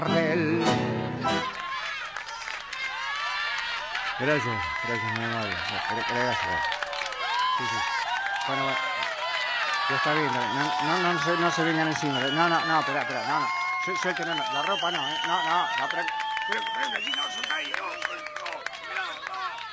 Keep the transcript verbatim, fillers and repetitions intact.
Del... Gracias, gracias, muy amable. Gracias. Sí, sí. Bueno, bueno. Ya está bien, no, no, no, no, se, no se vengan encima. No, no, no, espera, espera, no, no. Su, suelte, no, no, la ropa no, ¿eh? No, no, no, pero... Pero, pero, allí no, soltáis, no, no, no, no.